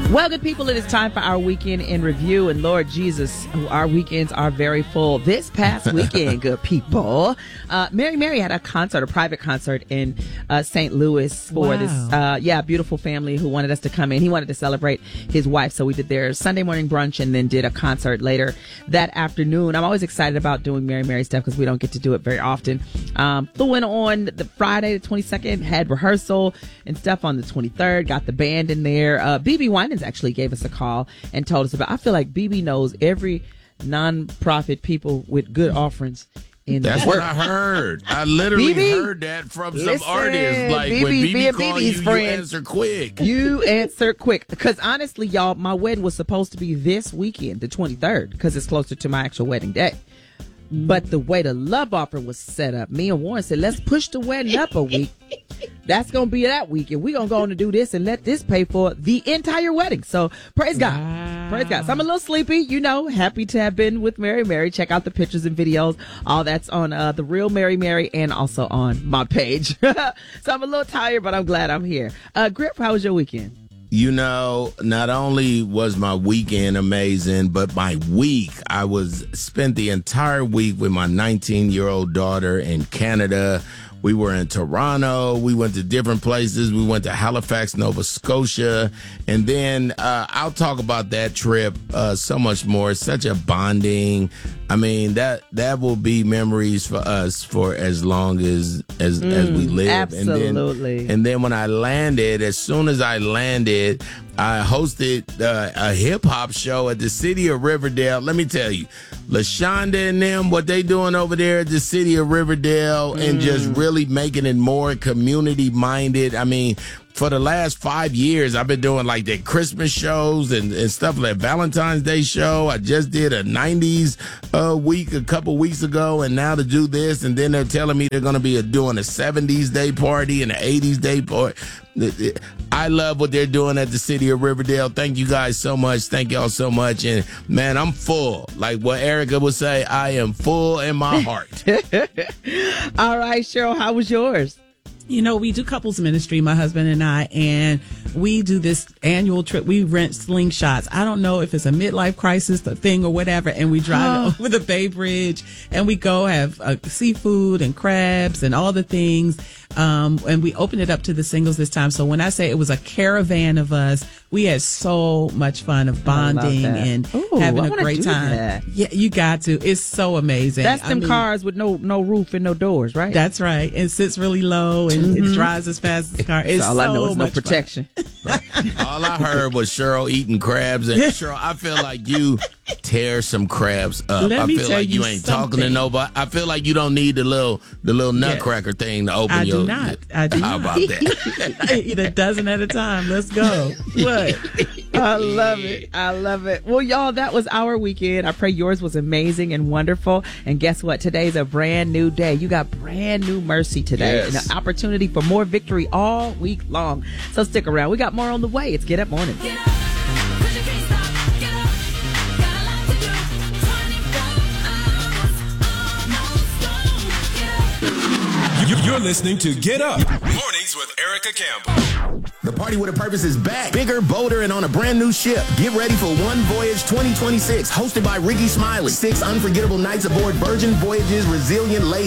Well, good people, it is time for our weekend in review. And Lord Jesus, our weekends are very full. This past weekend, good people, Mary had a private concert in St. Louis for this beautiful family who wanted us to come in. He wanted to celebrate his wife, so we did their Sunday morning brunch and then did a concert later that afternoon. I'm always excited about doing Mary stuff because we don't get to do it very often. Flew in on the Friday the 22nd, had rehearsal and stuff on the 23rd, got the band in there. BB Winans actually gave us a call and told us about. I feel like BB knows every non-profit people with good offerings. That's what I heard. I literally heard that from some artists. Like, when BB call you, you answer quick. You answer quick. Because honestly, y'all, my wedding was supposed to be this weekend, the 23rd, because it's closer to my actual wedding day. But the way the love offering was set up, me and Warren said, let's push the wedding up a week. That's going to be that week. And we're going to go on and do this and let this pay for the entire wedding. So praise God. Wow. Praise God. So I'm a little sleepy, happy to have been with Mary. Check out the pictures and videos. All that's on The Real Mary and also on my page. So I'm a little tired, but I'm glad I'm here. Grip, how was your weekend? Not only was my weekend amazing, but my week, I spent the entire week with my 19-year-old daughter in Canada. We were in Toronto. We went to different places. We went to Halifax, Nova Scotia. And then I'll talk about that trip so much more. It's such a bonding. I mean, that will be memories for us for as long as we live. Absolutely. And then when I landed, as soon as I landed, I hosted a hip-hop show at the city of Riverdale. Let me tell you, LaShonda and them, what they doing over there at the city of Riverdale and just really making it more community-minded. I mean, for the last 5 years, I've been doing like their Christmas shows and stuff like Valentine's Day show. I just did a 90s week a couple weeks ago, and now to do this, and then they're telling me they're going to be doing a 70s day party and an 80s day party. I love what they're doing at the city of Riverdale. Thank you guys so much. Thank y'all so much. And man, I'm full. Like what Erica would say, I am full in my heart. All right, Cheryl, how was yours? We do couples ministry, my husband and I, and we do this annual trip. We rent slingshots. I don't know if it's a midlife crisis thing or whatever, and we drive over the Bay Bridge, and we go have seafood and crabs and all the things. And we opened it up to the singles this time. So when I say it was a caravan of us, we had so much fun of bonding and having a great time. That. Yeah, you got to. It's so amazing. That's them cars with no roof and no doors, right? That's right. It sits really low and it drives as fast as the car. It's all I know is no protection. All I heard was Cheryl eating crabs. And Cheryl, I feel like you tear some crabs up. I feel like you ain't talking to nobody. I feel like you don't need the little nutcracker thing to open your... I do How not. about that? I eat a dozen at a time. Let's go. What? I love it. Well, y'all, that was our weekend. I pray yours was amazing and wonderful. And guess what? Today's a brand new day. You got brand new mercy today. Yes. And an opportunity for more victory all week long. So stick around. We got more on the way. It's Get Up Morning. Get up, 'cause you can't stop. Get up, got a lot to do. 24 hours, Get up. You're listening to Get Up Mornings with Erica Campbell. The Party with a Purpose is back. Bigger, bolder, and on a brand new ship. Get ready for One Voyage 2026, hosted by Ricky Smiley. 6 unforgettable nights aboard Virgin Voyage's Resilient Lady.